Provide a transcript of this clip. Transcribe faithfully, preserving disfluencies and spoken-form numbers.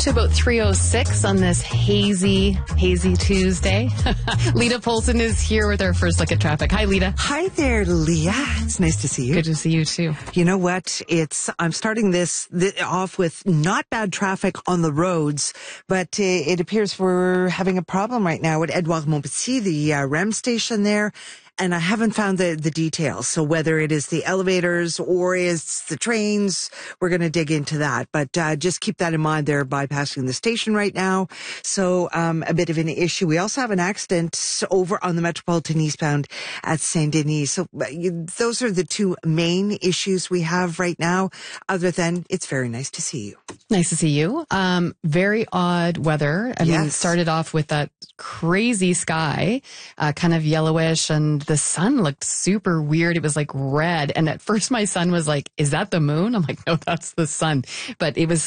to about three oh six on this hazy, hazy Tuesday. Lita Polson is here with our first look at traffic. Hi, Lita. Hi there, Leah. It's nice to see you. Good to see you, too. You know what? It's I'm starting this, this off with not bad traffic on the roads, but uh, it appears we're having a problem right now at Edouard Montpetit, the uh, R E M station there. And I haven't found the, the details. So whether it is the elevators or it's the trains, we're going to dig into that. But uh, just keep that in mind. They're bypassing the station right now. So um, a bit of an issue. We also have an accident over on the Metropolitan eastbound at Saint Denis. So uh, you, those are the two main issues we have right now. Other than it's very nice to see you. Nice to see you. Um, very odd weather. I Yes. mean, it started off with that crazy sky, uh, kind of yellowish, and the sun looked super weird. It was like red. And at first my son was like, is that the moon? I'm like, no, that's the sun. But it was